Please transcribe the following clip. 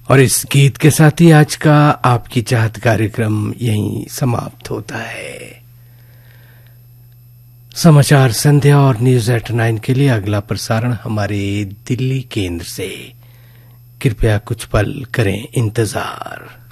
और इस गीत के साथ ही आज का आपकी चाहत कार्यक्रम यहीं समाप्त होता है। समाचार संध्या और न्यूज एट 9 के लिए अगला प्रसारण हमारे दिल्ली केंद्र से। कृपया कुछ पल करें इंतजार।